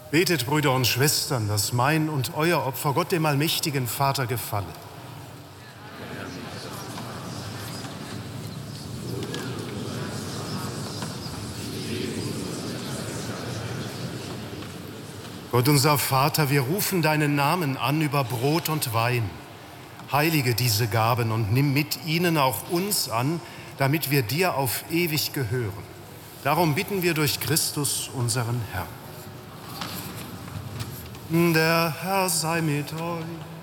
Betet, Brüder und Schwestern, dass mein und euer Opfer Gott, dem allmächtigen Vater, gefalle. Gott, unser Vater, wir rufen deinen Namen an über Brot und Wein. Heilige diese Gaben und nimm mit ihnen auch uns an, damit wir dir auf ewig gehören. Darum bitten wir durch Christus, unseren Herrn. Der Herr sei mit euch.